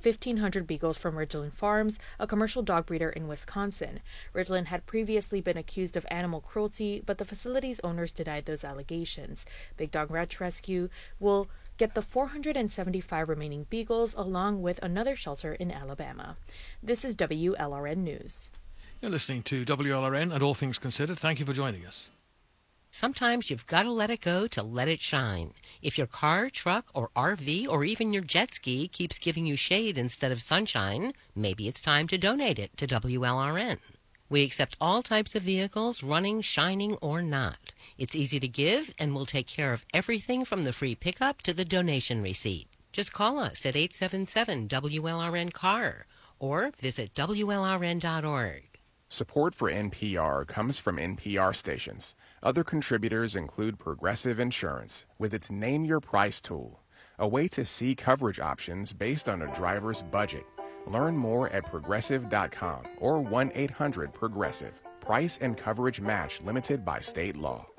1,500 beagles from Ridgeland Farms, a commercial dog breeder in Wisconsin. Ridgeland had previously been accused of animal cruelty, but the facility's owners denied those allegations. Big Dog Ranch Rescue will get the 475 remaining beagles along with another shelter in Alabama. This is WLRN News. You're listening to WLRN and All Things Considered. Thank you for joining us. Sometimes you've got to let it go to let it shine. If your car, truck, or RV, or even your jet ski keeps giving you shade instead of sunshine, maybe it's time to donate it to WLRN. We accept all types of vehicles, running, shining, or not. It's easy to give, and we'll take care of everything from the free pickup to the donation receipt. Just call us at 877-WLRN-CAR or visit WLRN.org. Support for NPR comes from NPR stations. Other contributors include Progressive Insurance with its Name Your Price tool, a way to see coverage options based on a driver's budget. Learn more at progressive.com or 1-800-PROGRESSIVE. Price and coverage match limited by state law.